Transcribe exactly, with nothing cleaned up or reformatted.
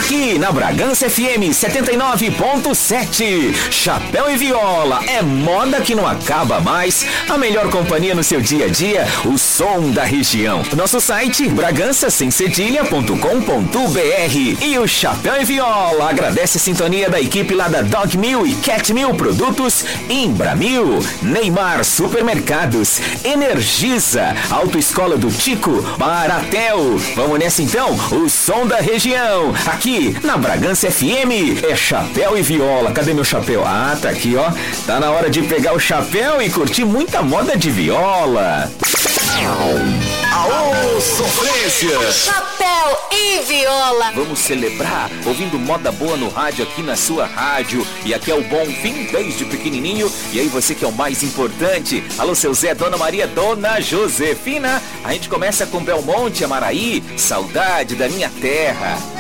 Aqui na Bragança F M setenta e nove ponto sete. Chapéu e Viola é moda que não acaba mais. A melhor companhia no seu dia a dia, o som da região. Nosso site bragança sem cedilha ponto com ponto b r. E o Chapéu e Viola agradece a sintonia da equipe lá da Dog Mil e Cat Mil Produtos, Imbramil, Neymar Supermercados, Energisa, Autoescola do Tico, Baratel. Vamos nessa então, o som da região. Aqui na Bragança F M é Chapéu e Viola. Cadê meu chapéu? Ah, tá aqui, ó. Tá na hora de pegar o chapéu e curtir muita moda de viola. Aô, sofrência! Chapéu e Viola. Vamos celebrar ouvindo moda boa no rádio, aqui na sua rádio. E aqui é o Bom Fim desde pequenininho. E aí você que é o mais importante. Alô, seu Zé, Dona Maria, Dona Josefina. A gente começa com Belmonte, Amaraí, Saudade da Minha Terra.